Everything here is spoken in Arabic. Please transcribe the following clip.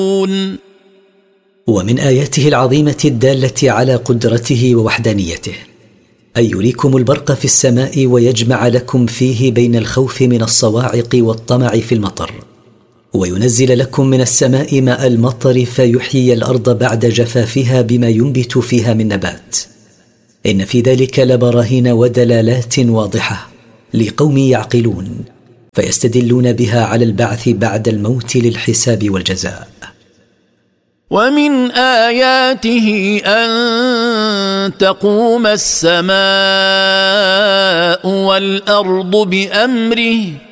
ومن آياته العظيمة الدالة على قدرته ووحدانيته أن يريكم البرق في السماء ويجمع لكم فيه بين الخوف من الصواعق والطمع في المطر، وينزل لكم من السماء ماء المطر فيحيي الأرض بعد جفافها بما ينبت فيها من نبات. إن في ذلك لبراهين ودلالات واضحة لقوم يعقلون فيستدلون بها على البعث بعد الموت للحساب والجزاء. ومن آياته أن تقوم السماء والأرض بأمره